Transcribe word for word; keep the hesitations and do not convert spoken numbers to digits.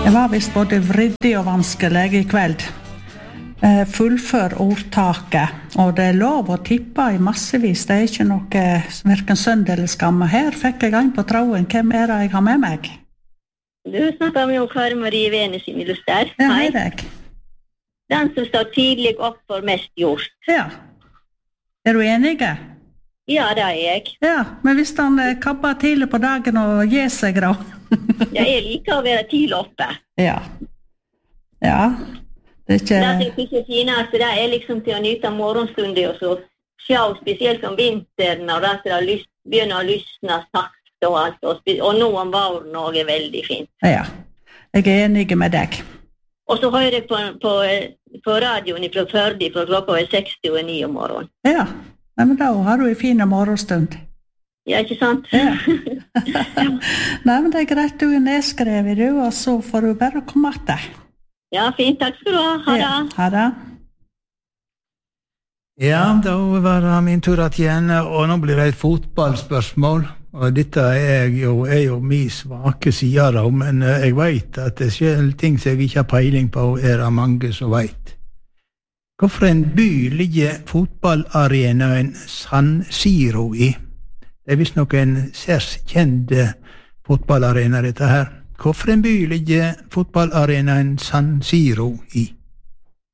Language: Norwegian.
Det var visst både vridig og vanskelig I kveld. Eh, fullfør ordtaket, og det er lov å tippe I massevis. Det er ikke noe hverken synd eller skamme. Her fikk jeg en på tråden. Hvem er det jeg har med meg? Du snakker med Kari Marie Vene sin illuster. Ja, hei deg. Den som står tidlig opp for mest gjort. Ja. Er du enige? Ja, det er jeg. Ja, men hvis han eh, kabber tidlig på dagen og gir seg da? Jeg liker å være tidlig oppe. Ja. Ja. Det er ikke... Det er ikke finest, det er liksom til å nyte morgenstunder og så se, spesielt om vinteren, og det er lyst, begynner å lysne sakte og alt, og, og nå om våren også er veldig fint. Ja, jeg er enig med deg. Og så hører jeg på, på, på radioen fra Førde, fra klokka er seksti og ni om morgenen. Ja, nei, men da har du en fin morgenstund. Ja, ikke sant? Ja. Nei, men det er greit, du er nedskrevet, du, og så får du bare komme til. Ja, fint, takk skal du ha. Ha det. Ja, ha det. Ja, da var det min tur igjen, og nå blir det et fotballspørsmål. Og dette er jo, er jo min svake side da, men jeg vet at det skjer ting som jeg ikke har peiling på, er det mange som vet. Hvorfor en by ligger fotballarenaen San Siro I? Det er visst nok en særs kjent fotballarena dette her. Hvorfor en by ligger fotballarenaen San Siro I?